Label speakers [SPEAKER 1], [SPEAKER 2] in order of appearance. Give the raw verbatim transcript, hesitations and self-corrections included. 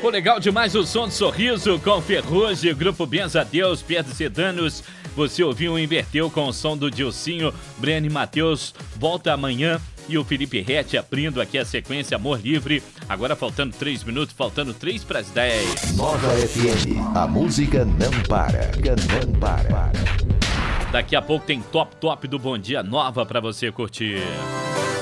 [SPEAKER 1] Pô, legal demais o som do sorriso com Ferrugem, Grupo Benza a Deus, Pedro Sedanos. Você ouviu e inverteu com o som do Dilcinho, Breno e Matheus. Volta amanhã. E o Felipe Rete abrindo aqui a sequência Amor Livre. Agora faltando três minutos, faltando três para as dez.
[SPEAKER 2] Nova F M, a música não para, não para.
[SPEAKER 1] Daqui a pouco tem Top Top do Bom Dia Nova para você curtir.